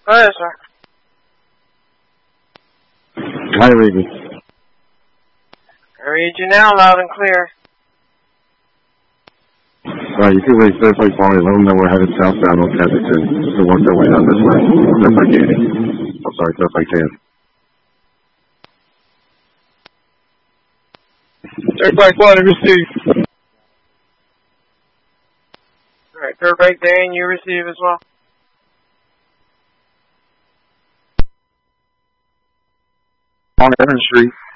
Go ahead, sir. Hi, Reedy. I read you now loud and clear. Right, you can reach Fairfield Farley. Let them know we're headed southbound on Kensington to work their way down this way. Fairfield Canyon. I'm sorry, Fairfield Canyon. Fairfield Farley, receive. Alright, Fairbank Dan, you receive as well. On Evans Street.